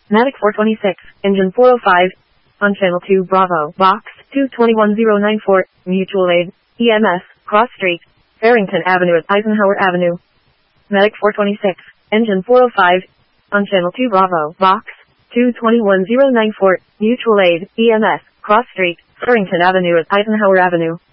Matic 426, engine 405, on channel 2 Bravo, box 221094, mutual aid, EMS, cross street, Farrington Avenue at Eisenhower Avenue. Matic 426, engine 405, on channel 2 Bravo, box 221094, mutual aid, EMS, cross street, Farrington Avenue at Eisenhower Avenue.